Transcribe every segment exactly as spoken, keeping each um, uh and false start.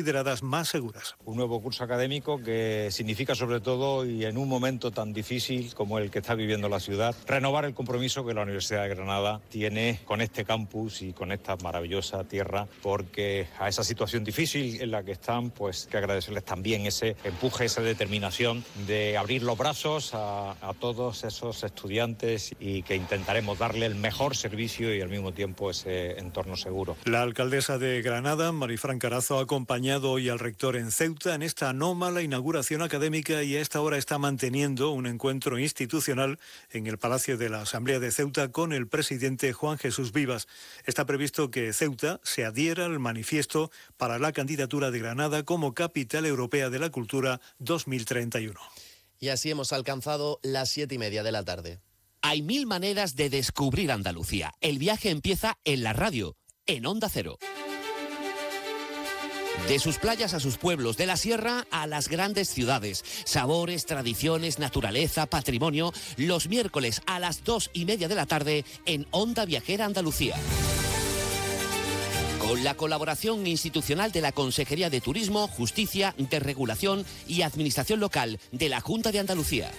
consideradas más seguras. Un nuevo curso académico que significa sobre todo, y en un momento tan difícil como el que está viviendo la ciudad, renovar el compromiso que la Universidad de Granada tiene con este campus y con esta maravillosa tierra, porque a esa situación difícil en la que están, pues que agradecerles también ese empuje, esa determinación de abrir los brazos a, a todos esos estudiantes y que intentaremos darle el mejor servicio y al mismo tiempo ese entorno seguro. La alcaldesa de Granada, Marifran Carazo, ha acompañado hoy al rector en Ceuta en esta anómala inauguración académica y a esta hora está manteniendo un encuentro institucional en el Palacio de la Asamblea de Ceuta con el presidente Juan Jesús Vivas. Está previsto que Ceuta se adhiera al manifiesto para la candidatura de Granada como Capital Europea de la Cultura dos mil treinta y uno. Y así hemos alcanzado las siete y media de la tarde. Hay mil maneras de descubrir Andalucía. El viaje empieza en la radio, en Onda Cero. De sus playas a sus pueblos, de la sierra a las grandes ciudades. Sabores, tradiciones, naturaleza, patrimonio. Los miércoles a las dos y media de la tarde en Onda Viajera Andalucía. Con la colaboración institucional de la Consejería de Turismo, Justicia, Desregulación y Administración Local de la Junta de Andalucía.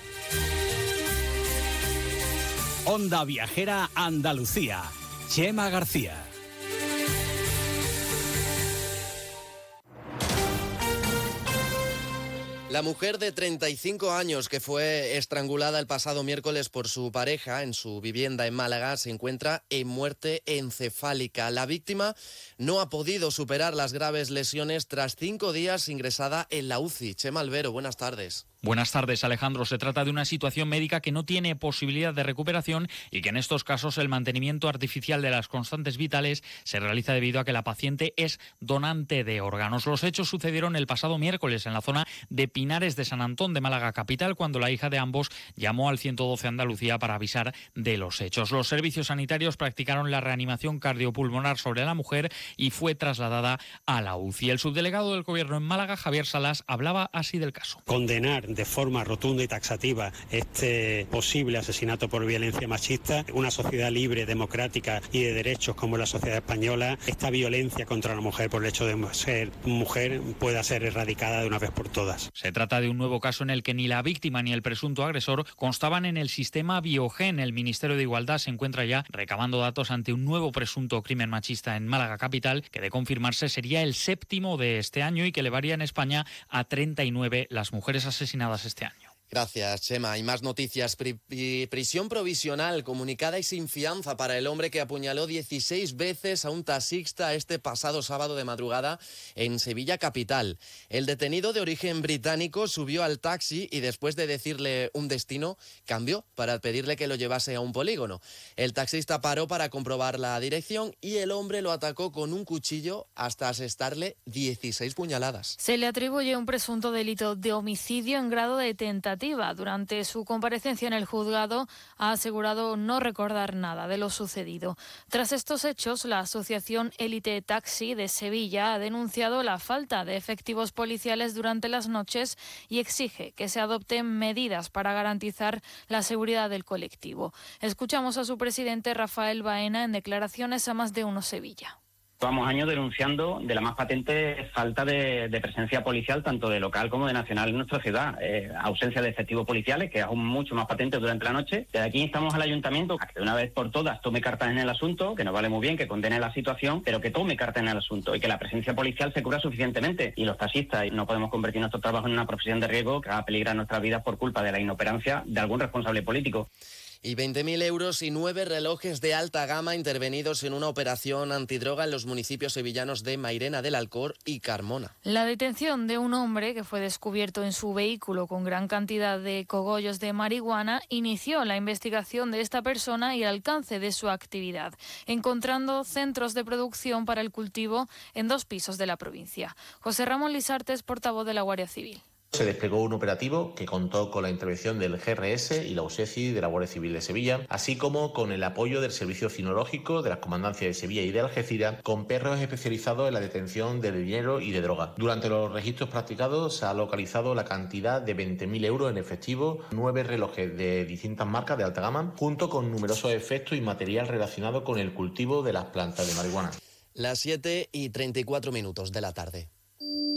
Onda Viajera Andalucía. Chema García. La mujer de treinta y cinco años que fue estrangulada el pasado miércoles por su pareja en su vivienda en Málaga se encuentra en muerte encefálica. La víctima no ha podido superar las graves lesiones tras cinco días ingresada en la U C I. Chema Albero, buenas tardes. Buenas tardes, Alejandro. Se trata de una situación médica que no tiene posibilidad de recuperación y que en estos casos el mantenimiento artificial de las constantes vitales se realiza debido a que la paciente es donante de órganos. Los hechos sucedieron el pasado miércoles en la zona de Pinares de San Antón de Málaga capital, cuando la hija de ambos llamó al ciento doce Andalucía para avisar de los hechos. Los servicios sanitarios practicaron la reanimación cardiopulmonar sobre la mujer y fue trasladada a la U C I. El subdelegado del Gobierno en Málaga, Javier Salas, hablaba así del caso. Condenar de forma rotunda y taxativa este posible asesinato por violencia machista. Una sociedad libre, democrática y de derechos como la sociedad española, esta violencia contra la mujer por el hecho de ser mujer pueda ser erradicada de una vez por todas. Se trata de un nuevo caso en el que ni la víctima ni el presunto agresor constaban en el sistema Biogen. El Ministerio de Igualdad se encuentra ya recabando datos ante un nuevo presunto crimen machista en Málaga capital, que de confirmarse sería el séptimo de este año y que elevaría en España a treinta y nueve las mujeres asesinadas este año. Gracias, Chema. Y más noticias. Pri- pri- prisión provisional comunicada y sin fianza para el hombre que apuñaló dieciséis veces a un taxista este pasado sábado de madrugada en Sevilla capital. El detenido de origen británico subió al taxi y después de decirle un destino, cambió para pedirle que lo llevase a un polígono. El taxista paró para comprobar la dirección y el hombre lo atacó con un cuchillo hasta asestarle dieciséis puñaladas. Se le atribuye un presunto delito de homicidio en grado de tentativa. Durante su comparecencia en el juzgado ha asegurado no recordar nada de lo sucedido. Tras estos hechos, la Asociación Élite Taxi de Sevilla ha denunciado la falta de efectivos policiales durante las noches y exige que se adopten medidas para garantizar la seguridad del colectivo. Escuchamos a su presidente Rafael Baena en declaraciones a Más de Uno Sevilla. Llevamos años denunciando de la más patente falta de, de presencia policial, tanto de local como de nacional en nuestra ciudad. Eh, ausencia de efectivos policiales, que es aún mucho más patente durante la noche. Desde aquí instamos al ayuntamiento a que de una vez por todas tome cartas en el asunto, que nos vale muy bien que condene la situación, pero que tome cartas en el asunto y que la presencia policial se cubra suficientemente. Y los taxistas no podemos convertir nuestro trabajo en una profesión de riesgo que haga peligrar nuestras vidas por culpa de la inoperancia de algún responsable político. Y veinte mil euros y nueve relojes de alta gama intervenidos en una operación antidroga en los municipios sevillanos de Mairena del Alcor y Carmona. La detención de un hombre que fue descubierto en su vehículo con gran cantidad de cogollos de marihuana inició la investigación de esta persona y el alcance de su actividad, encontrando centros de producción para el cultivo en dos pisos de la provincia. José Ramón Lisartes, portavoz de la Guardia Civil. Se desplegó un operativo que contó con la intervención del G R S y la U S E C I de la Guardia Civil de Sevilla, así como con el apoyo del Servicio Cinológico de las Comandancias de Sevilla y de Algeciras, con perros especializados en la detención de dinero y de droga. Durante los registros practicados se ha localizado la cantidad de veinte mil euros en efectivo, nueve relojes de distintas marcas de alta gama, junto con numerosos efectos y material relacionado con el cultivo de las plantas de marihuana. Las siete y treinta y cuatro minutos de la tarde.